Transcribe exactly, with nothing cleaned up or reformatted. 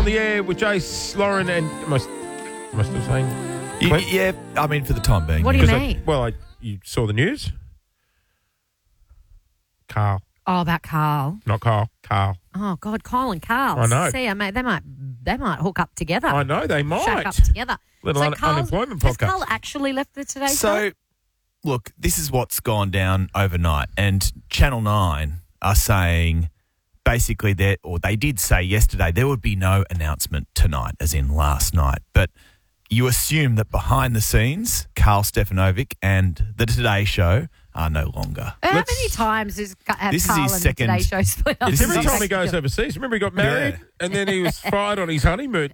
on the air with Jace, Lauren, and am I, am I still saying? Y- Clint? yeah, I mean, for the time being. What do you 'Cause I- mean? well, I, you saw the news. Carl, Oh, about Carl. not Carl. Carl. Oh God, Kyle and Carl. I know. See, I mean, they might they might hook up together. I know they Shack might. up together. Little un- Carl's- unemployment Has podcast. Carl actually left the Today Show? So, look, this is what's gone down overnight, and Channel nine are saying basically that, or they did say yesterday, there would be no announcement tonight, as in last night. But you assume that behind the scenes, Carl Stefanovic and the Today Show are no longer. How Let's- many times has Ca- have This is Carl his and second- the Today Show split up? This is Every his- time he goes overseas, remember he got married and then he was fired on his honeymoon.